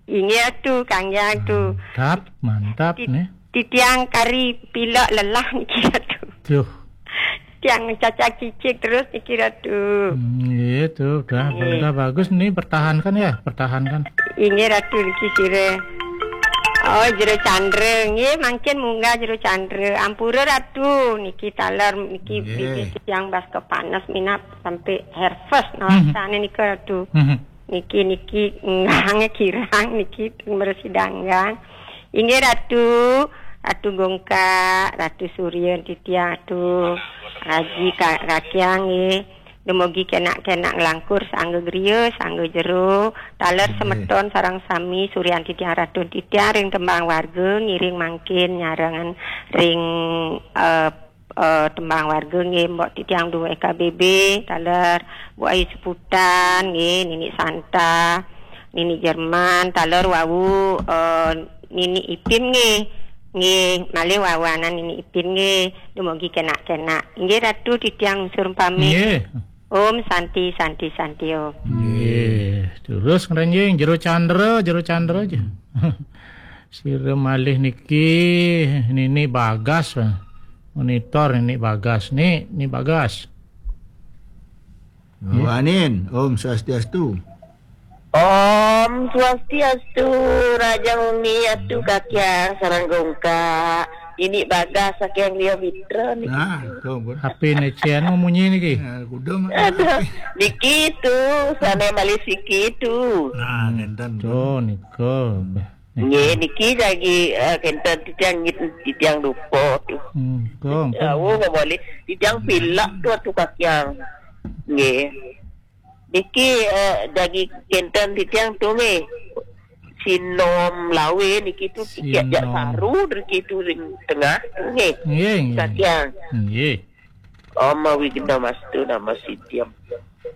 Ingat tu Kang Yang tu. Mantap nih. Titiang kari pilak lelah niki tu. Tuh. Tiang caca cicik terus niki tu. Itu udah bagus nih, pertahankan. Ingat ratu niki sire. Oh jero candre nggih mangkin munggah jero candre. Ampura ratu niki taler niki bibit yang bas kepanas minat sampai herfest nawasane niki ratu. Niki ngange kirang niki bersidanggang. Inge ratu gongka, ratu surya titiang tu. Raji rakyang demogi kenak langkur sangge griya sangge jero taler semeton sarang sami suryan titiang ratu titiang ring tembang warga ngiring mangkin nyarangan ring tembang warga nggih mbok titiang dua EKBB taler Bu Ayu Seputan nggih Nini Santa Nini Jerman taler wawu Nini Ipin nggih malih wawanan Nini Ipin nggih dumugi kena nggih ratu titiang sur pamit nggih Om Santi Om nggih terus ngrenjing jero candra aja sire malih niki Nini Bagas monitor ini Bagas nih Bagas. Anin, Om Swastiastu. Om Swastiastu, Raja Umi atu kakyang sarang gongka. Ini Bagas sakyang liya mitra niki. Nah, tuh. HP necian munyi niki. Kudung. Niki tu, sana Malaysia tu. Nah, ngenten. Tuh niko. Niki lagi kenten titiang lupa tu. Kong. Nggak boleh titiang pilak tu atu kakyang. Niki lagi kenten titiang tu sinom lawe niki tu tiket jak saru niki tu ring tengah tu kakyang. Oma wigna mas tu nama sitiam.